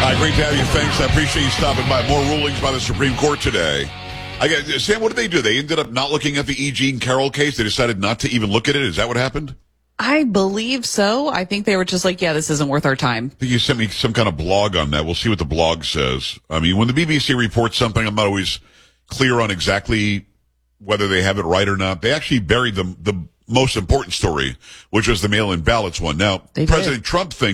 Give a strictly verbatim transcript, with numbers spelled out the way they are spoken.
Hi, great to have you. Thanks. I appreciate you stopping by. More rulings by the Supreme Court today. I got, Sam, what did they do? They ended up not looking at the E. Jean Carroll case. They decided not to even look at it. Is that what happened? I believe so. I think they were just like, yeah, this isn't worth our time. I think you sent me some kind of blog on that. We'll see what the blog says. I mean, when the B B C reports something, I'm not always clear on exactly whether they have it right or not. They actually buried the, the most important story, which was the mail-in ballots one. Now, They President did. Trump thinks